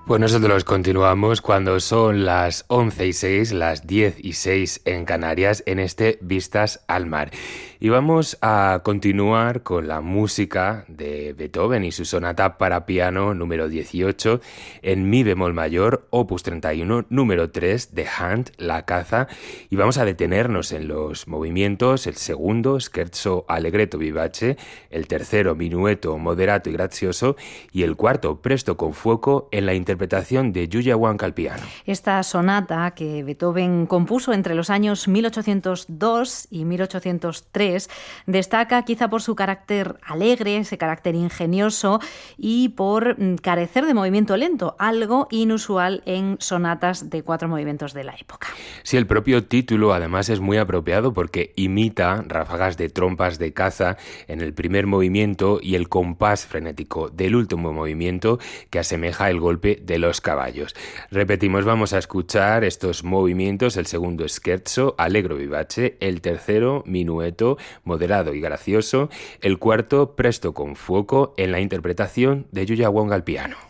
Pues nosotros continuamos cuando son las 11:06, las 10:06 en Canarias, en este Vistas al Mar. Y vamos a continuar con la música de Beethoven y su sonata para piano número 18 en mi bemol mayor, opus 31, número 3 de Hunt, La caza. Y vamos a detenernos en los movimientos: el segundo, scherzo allegretto vivace; el tercero, minueto moderato y grazioso; y el cuarto, presto con fuoco, en la interpretación de Yuya Wang al piano. Esta sonata que Beethoven compuso entre los años 1802 y 1803 destaca quizá por su carácter alegre, ese carácter ingenioso y por carecer de movimiento lento, algo inusual en sonatas de 4 movimientos de la época. Sí, el propio título además es muy apropiado porque imita ráfagas de trompas de caza en el primer movimiento y el compás frenético del último movimiento que asemeja el golpe de los caballos. Repetimos, vamos a escuchar estos movimientos: el segundo, scherzo allegro vivace; el tercero, minueto moderado y gracioso; el cuarto, presto con fuoco, en la interpretación de Yuya Wang al piano.